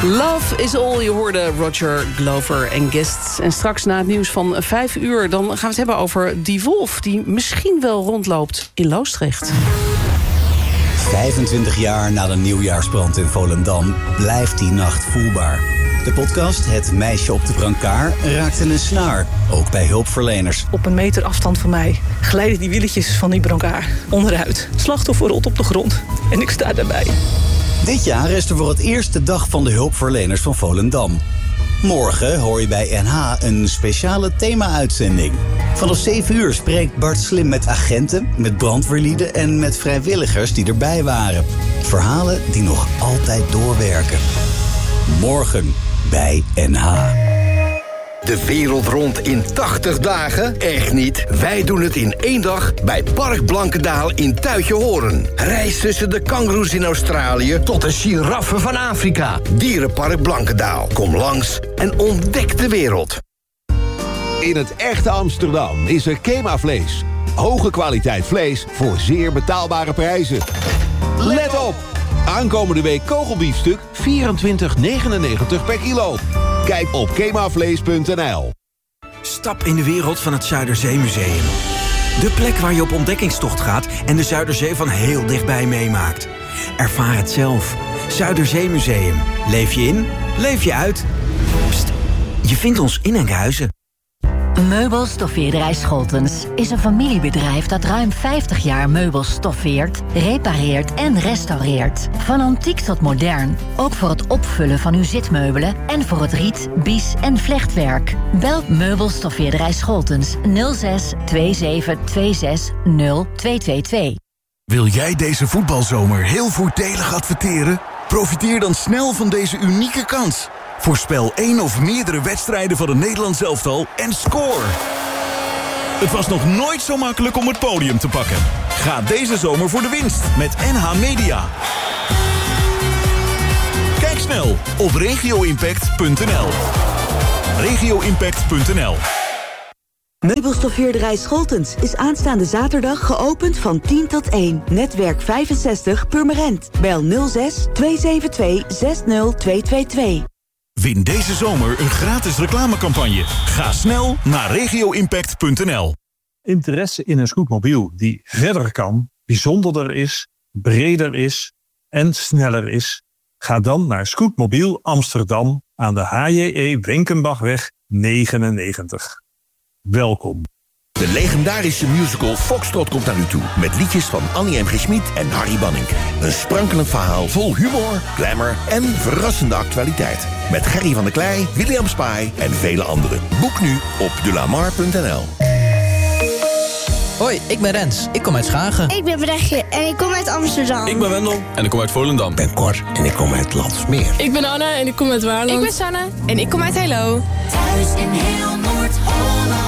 Love is all, je hoorde Roger Glover en Guests. En straks na het nieuws van 5 uur... dan gaan we het hebben over die wolf... die misschien wel rondloopt in Loosdrecht. 25 jaar na de nieuwjaarsbrand in Volendam... blijft die nacht voelbaar. De podcast Het Meisje op de Brancard raakte een snaar, ook bij hulpverleners. Op een meter afstand van mij glijden die wieltjes van die brancard onderuit. Slachtoffer rolt op de grond en ik sta daarbij. Dit jaar is er voor het eerst de dag van de hulpverleners van Volendam. Morgen hoor je bij NH een speciale thema-uitzending. Vanaf 7 uur spreekt Bart Slim met agenten, met brandweerlieden en met vrijwilligers die erbij waren. Verhalen die nog altijd doorwerken. Morgen bij NH. De wereld rond in 80 dagen? Echt niet. Wij doen het in 1 dag bij Park Blankendaal in Tuitjehoren. Reis tussen de kangoeroes in Australië tot de giraffen van Afrika. Dierenpark Blankendaal. Kom langs en ontdek de wereld. In het echte Amsterdam is er Kema Vlees. Hoge kwaliteit vlees voor zeer betaalbare prijzen. Let op! Aankomende week kogelbiefstuk 24,99 per kilo. Kijk op kemavlees.nl. Stap in de wereld van het Zuiderzeemuseum. De plek waar je op ontdekkingstocht gaat en de Zuiderzee van heel dichtbij meemaakt. Ervaar het zelf. Zuiderzeemuseum. Leef je in, leef je uit. Pst, je vindt ons in Enkhuizen. Meubelstoffeerderij Scholtens is een familiebedrijf dat ruim 50 jaar meubels stoffeert, repareert en restaureert. Van antiek tot modern, ook voor het opvullen van uw zitmeubelen en voor het riet, bies en vlechtwerk. Bel Meubelstoffeerderij Scholtens 06 27 26 0222. Wil jij deze voetbalzomer heel voordelig adverteren? Profiteer dan snel van deze unieke kans. Voorspel 1 of meerdere wedstrijden van het Nederlands elftal en score! Het was nog nooit zo makkelijk om het podium te pakken. Ga deze zomer voor de winst met NH Media. Kijk snel op regioimpact.nl. regioimpact.nl. Meubelstoffeerderij Scholtens is aanstaande zaterdag geopend van 10 tot 1. Netwerk 65 Purmerend. Bel 06 272 60222. Win deze zomer een gratis reclamecampagne. Ga snel naar regioimpact.nl. Interesse in een scootmobiel die verder kan, bijzonderder is, breder is en sneller is? Ga dan naar Scootmobiel Amsterdam aan de HJE Wenkenbachweg 99. Welkom. De legendarische musical Foxtrot komt naar u toe. Met liedjes van Annie M. G. Schmid en Harry Banning. Een sprankelend verhaal vol humor, glamour en verrassende actualiteit. Met Gerry van der Klei, William Spy en vele anderen. Boek nu op delamar.nl. Hoi, ik ben Rens. Ik kom uit Schagen. Ik ben Brechtje en ik kom uit Amsterdam. Ik ben Wendel en ik kom uit Volendam. Ik ben Cor en ik kom uit Landsmeer. Ik ben Anne en ik kom uit Waarland. Ik ben Sanne en ik kom uit Helo. Thuis in heel Noord-Holland.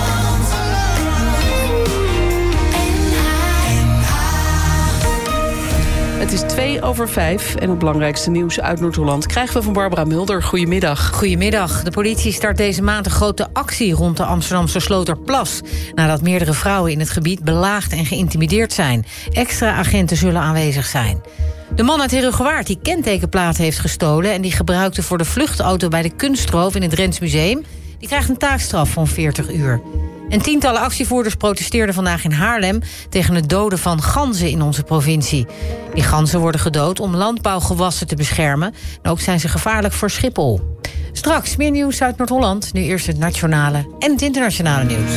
Het is 5:02 en het belangrijkste nieuws uit Noord-Holland krijgen we van Barbara Mulder. Goedemiddag. Goedemiddag. De politie start deze maand een grote actie rond de Amsterdamse Sloterplas, nadat meerdere vrouwen in het gebied belaagd en geïntimideerd zijn. Extra agenten zullen aanwezig zijn. De man uit Herugewaard die kentekenplaten heeft gestolen en die gebruikte voor de vluchtauto bij de kunstroof in het Drents Museum, die krijgt een taakstraf van 40 uur. En tientallen actievoerders protesteerden vandaag in Haarlem tegen het doden van ganzen in onze provincie. Die ganzen worden gedood om landbouwgewassen te beschermen. En ook zijn ze gevaarlijk voor Schiphol. Straks meer nieuws uit Noord-Holland. Nu eerst het nationale en het internationale nieuws.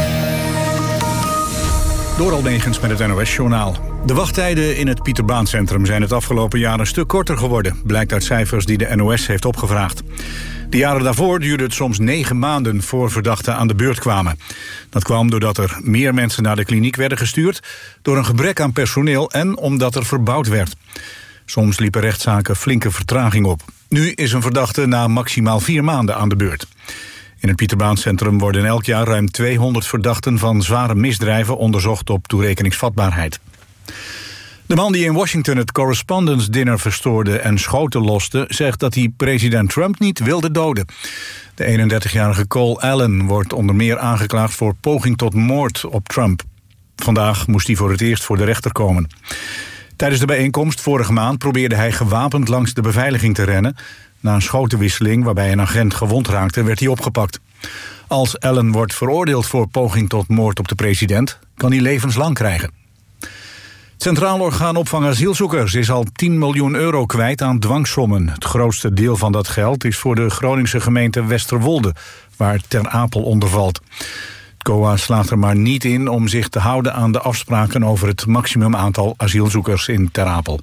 Door Negens met het NOS-journaal. De wachttijden in het Pieterbaancentrum zijn het afgelopen jaar een stuk korter geworden, blijkt uit cijfers die de NOS heeft opgevraagd. De jaren daarvoor duurde het soms 9 maanden voor verdachten aan de beurt kwamen. Dat kwam doordat er meer mensen naar de kliniek werden gestuurd, door een gebrek aan personeel en omdat er verbouwd werd. Soms liepen rechtszaken flinke vertraging op. Nu is een verdachte na maximaal 4 maanden aan de beurt. In het Pieterbaancentrum worden elk jaar ruim 200 verdachten van zware misdrijven onderzocht op toerekeningsvatbaarheid. De man die in Washington het Correspondence Dinner verstoorde en schoten loste, zegt dat hij president Trump niet wilde doden. De 31-jarige Cole Allen wordt onder meer aangeklaagd voor poging tot moord op Trump. Vandaag moest hij voor het eerst voor de rechter komen. Tijdens de bijeenkomst vorige maand probeerde hij gewapend langs de beveiliging te rennen. Na een schotenwisseling waarbij een agent gewond raakte, werd hij opgepakt. Als Allen wordt veroordeeld voor poging tot moord op de president, kan hij levenslang krijgen. Het Centraal Orgaan Opvang Asielzoekers is al 10 miljoen euro kwijt aan dwangsommen. Het grootste deel van dat geld is voor de Groningse gemeente Westerwolde, waar Ter Apel onder valt. Het COA slaagt er maar niet in om zich te houden aan de afspraken over het maximum aantal asielzoekers in Ter Apel.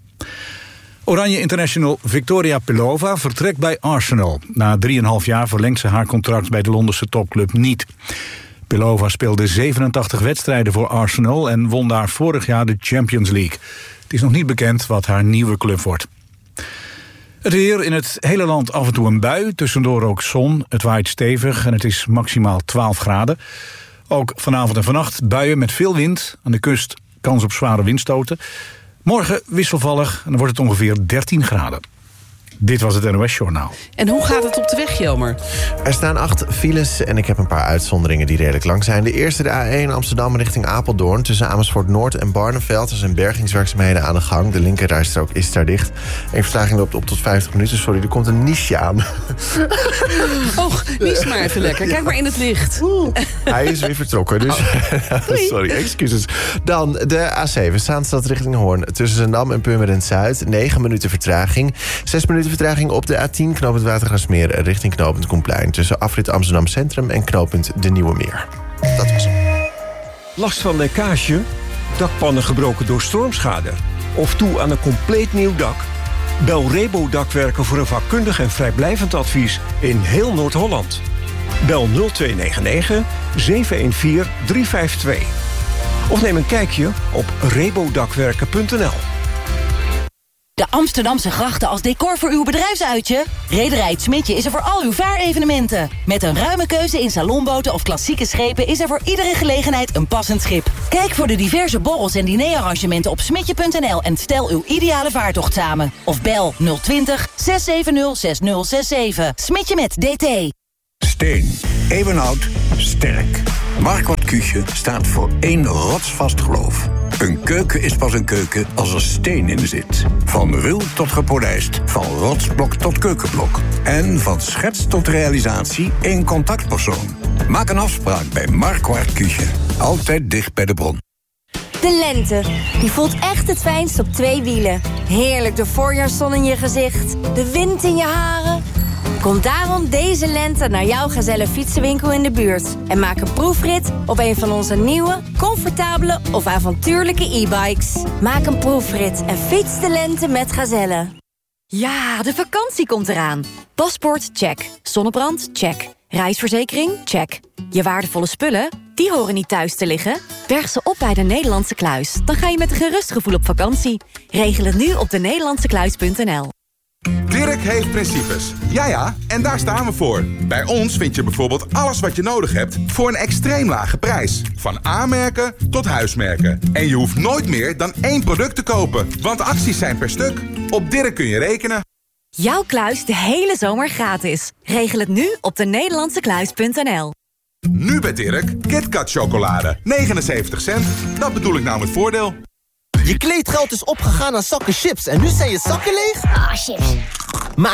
Oranje International Victoria Pelova vertrekt bij Arsenal. Na 3,5 jaar verlengt ze haar contract bij de Londense topclub niet. Pelova speelde 87 wedstrijden voor Arsenal en won daar vorig jaar de Champions League. Het is nog niet bekend wat haar nieuwe club wordt. Het weer, in het hele land af en toe een bui, tussendoor ook zon. Het waait stevig en het is maximaal 12 graden. Ook vanavond en vannacht buien met veel wind. Aan de kust kans op zware windstoten. Morgen wisselvallig en dan wordt het ongeveer 13 graden. Dit was het NOS Journaal. En hoe gaat het op de weg, Jelmer? Er staan 8 files en ik heb een paar uitzonderingen die redelijk lang zijn. De eerste, de A1 Amsterdam richting Apeldoorn. Tussen Amersfoort Noord en Barneveld. Er zijn bergingswerkzaamheden aan de gang. De linkerrijstrook is daar dicht. En vertraging loopt op tot 50 minuten. Sorry, er komt een niche aan. Och, nies maar even lekker. Kijk maar in het licht. Hij is weer vertrokken, dus... Sorry, excuses. Dan de A7, Zaanstad richting Hoorn. Tussen Zandam en Purmerend Zuid. 9 minuten vertraging. 6 minuten vertraging op de A10 knooppunt Watergraafsmeer richting knooppunt Koenplein. Tussen afrit Amsterdam Centrum en knooppunt De Nieuwe Meer. Dat was hem. Last van lekkage? Dakpannen gebroken door stormschade? Of toe aan een compleet nieuw dak? Bel Rebo Dakwerken voor een vakkundig en vrijblijvend advies in heel Noord-Holland. Bel 0299 714 352. Of neem een kijkje op rebodakwerken.nl. De Amsterdamse grachten als decor voor uw bedrijfsuitje? Rederij Het Smitje is er voor al uw vaarevenementen. Met een ruime keuze in salonboten of klassieke schepen is er voor iedere gelegenheid een passend schip. Kijk voor de diverse borrels en dinerarrangementen op smidje.nl en stel uw ideale vaartocht samen. Of bel 020 670 6067. Smitje met DT. Steen. Eeuwenoud. Sterk. Marquardt Küche staat voor één rotsvast geloof. Een keuken is pas een keuken als er steen in zit. Van ruw tot gepolijst, van rotsblok tot keukenblok. En van schets tot realisatie één contactpersoon. Maak een afspraak bij Marquardt Küche. Altijd dicht bij de bron. De lente, die voelt echt het fijnst op 2 wielen. Heerlijk de voorjaarszon in je gezicht, de wind in je haren. Kom daarom deze lente naar jouw Gazelle fietsenwinkel in de buurt. En maak een proefrit op een van onze nieuwe, comfortabele of avontuurlijke e-bikes. Maak een proefrit en fiets de lente met Gazelle. Ja, de vakantie komt eraan. Paspoort, check. Zonnebrand, check. Reisverzekering, check. Je waardevolle spullen, die horen niet thuis te liggen. Berg ze op bij de Nederlandse Kluis. Dan ga je met een gerust gevoel op vakantie. Regel het nu op denederlandsekluis.nl. Dirk heeft principes. Ja, en daar staan we voor. Bij ons vind je bijvoorbeeld alles wat je nodig hebt voor een extreem lage prijs. Van A-merken tot huismerken. En je hoeft nooit meer dan 1 product te kopen, want acties zijn per stuk. Op Dirk kun je rekenen. Jouw kluis de hele zomer gratis. Regel het nu op denederlandsekluis.nl. Nu bij Dirk, KitKat chocolade. 79 cent. Dat bedoel ik nou met voordeel. Je kleedgeld is opgegaan aan zakken chips en nu zijn je zakken leeg? Ah, chips. Maak